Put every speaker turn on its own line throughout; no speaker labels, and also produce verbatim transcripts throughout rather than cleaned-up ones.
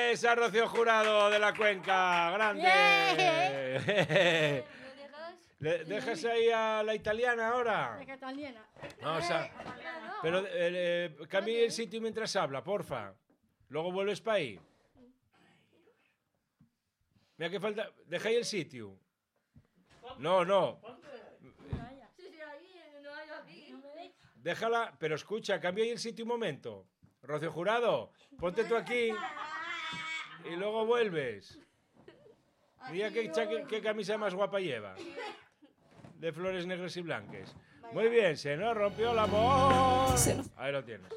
Esa Rocío Jurado de la Cuenca, grande. ¿Le dejas ahí a la italiana ahora?
La italiana.
Vamos a... Pero eh, eh, cambie el sitio mientras habla, porfa. Luego vuelves para ahí. Mira que falta... Deja ahí el sitio. No, no. Déjala, pero escucha, cambia ahí el sitio un momento. Rocío Jurado, ponte tú aquí y luego vuelves. Mira qué, qué, qué camisa más guapa lleva. De flores negras y blancas. Muy bien, se nos rompió el amor. Ahí lo tienes.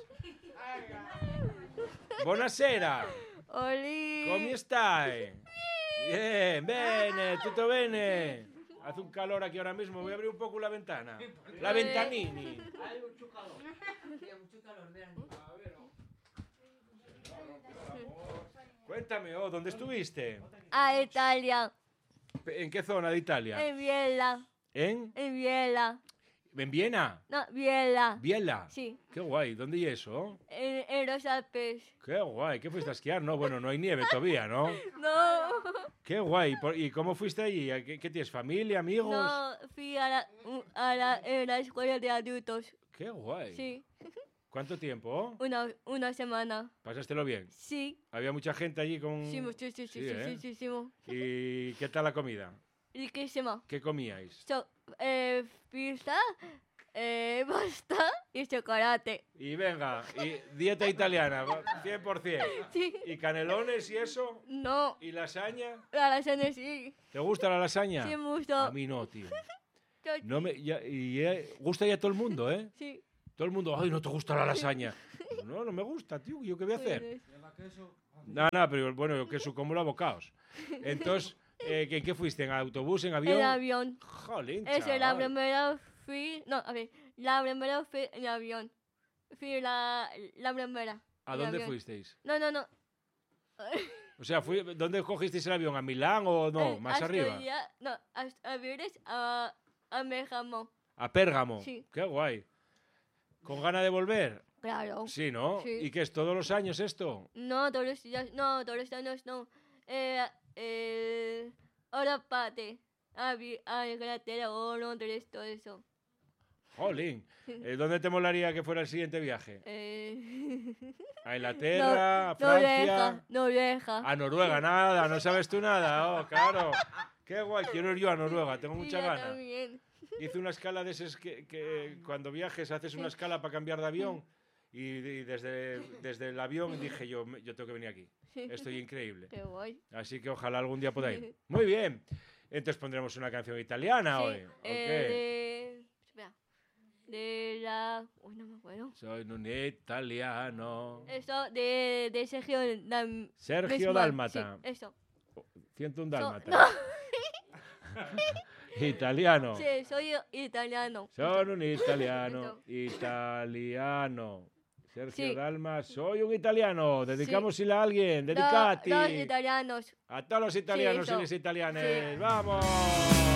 Buonasera.
Oli.
¿Cómo stai? Bien, bene, tutto bene. Hace un calor aquí ahora mismo, voy a abrir un poco la ventana. La ventanini.
Hay mucho calor. Hay mucho calor, vean.
Cuéntame, oh, ¿dónde estuviste?
A Italia.
¿En qué zona de Italia?
En Biella.
¿En?
En Biella.
¿En Viena?
No, Biella.
¿Biela?
Sí.
Qué guay, ¿dónde y eso?
En, en los Alpes.
Qué guay, ¿qué fuiste a esquiar? No, bueno, no hay nieve todavía, ¿no?
No.
Qué guay, ¿y cómo fuiste allí? ¿Qué, qué tienes, familia, amigos?
No, fui a la, a la, en la escuela de adultos.
Qué guay.
Sí.
¿Cuánto tiempo?
Una, una semana.
¿Pasástelo bien?
Sí.
¿Había mucha gente allí con...?
Sí, muchísimo, sí, sí,
¿eh?
sí, sí, sí, sí.
¿Y qué tal la comida?
Riquísimo.
¿Qué comíais?
So, eh, pizza, eh, pasta y chocolate.
Y venga, y dieta italiana, cien por cien.
Sí.
¿Y canelones y eso?
No.
¿Y lasaña?
La lasaña sí.
¿Te gusta la lasaña?
Sí, me gustó.
A mí no, tío. No me, ya, y eh, gusta ya todo el mundo, ¿eh?
Sí.
Todo el mundo, ay, no te gusta la lasaña. No, no me gusta, tío, ¿yo qué voy a hacer? No, no, pero bueno, yo queso como los bocaos. Entonces, eh, ¿en qué fuiste? ¿En autobús, en avión?
En avión.
Jolín,
Esa es la
chaval.
primera fui, no, a ver, la primera fui en avión. Fui la, la primera.
¿A
en
dónde
avión.
fuisteis?
No, no, no.
O sea, fui, ¿dónde cogisteis el avión? ¿A Milán o no?
Eh,
¿Más
hasta
arriba?
ya- no, hasta aviones a, a México.
¿A Pérgamo?
Sí.
Qué guay. ¿Con ganas de volver?
Claro.
Sí, ¿no?
Sí.
¿Y qué es todos los años esto?
No, todos los días, no, todos los años no. Eh, eh, ahora pate. A, Vi- a Inglaterra o Londres, todo eso.
Jolín. Eh, ¿Dónde te molaría que fuera el siguiente viaje?
Eh,
¿A Inglaterra? ¿A
no
Francia?
deja, no deja.
A Noruega, nada, no sabes tú nada, oh, claro. Qué guay, quiero ir yo a Noruega, tengo
Y
mucha
yo
gana.
también.
Hice una escala de esas que, que cuando viajes haces una escala para cambiar de avión y, y desde, desde el avión dije yo, me- yo tengo que venir aquí. Estoy increíble.
Qué guay.
Así que ojalá algún día podáis ir. Muy bien. Entonces pondremos una canción italiana
Sí,
hoy. ¿O
eh,
qué?
de, espera, de la, uy, no me acuerdo.
Soy un italiano.
Eso de, de Sergio Dam,
Sergio
Bismarck,
Dálmata.
Sí, eso.
ciento uno
So-
dálmata.
no,
Italiano.
sí, soy italiano.
Son un italiano.
Eso.
Italiano. Sergio
Sí.
Dalma, soy un italiano. Dedicámosela a alguien.
Do-
Dedicati.
Dos italianos.
A todos los italianos y
eso.
las italianas.
Sí.
¡Vamos!